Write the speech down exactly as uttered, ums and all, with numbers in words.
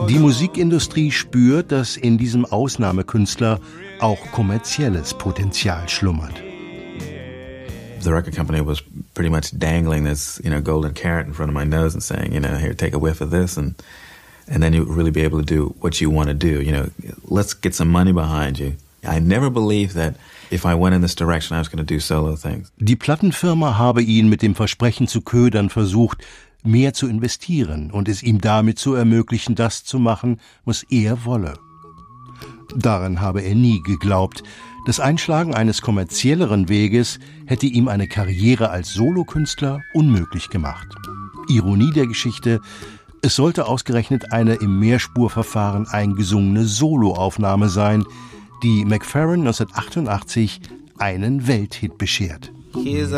Die Musikindustrie spürt, dass in diesem Ausnahmekünstler auch kommerzielles Potenzial schlummert. The record company was pretty much dangling this, you know, golden carrot in front of my nose and saying, you know, here, take a whiff of this, and and then you'll really be able to do what you want to do. You know, let's get some money behind you. I never believed that if I went in this direction, I was going to do solo things. Die Plattenfirma habe ihn mit dem Versprechen zu ködern versucht, mehr zu investieren und es ihm damit zu ermöglichen, das zu machen, was er wolle. Daran habe er nie geglaubt. Das Einschlagen eines kommerzielleren Weges hätte ihm eine Karriere als Solokünstler unmöglich gemacht. Ironie der Geschichte: Es sollte ausgerechnet eine im Mehrspurverfahren eingesungene Soloaufnahme sein, die McFerrin neunzehnhundertachtundachtzig einen Welthit beschert.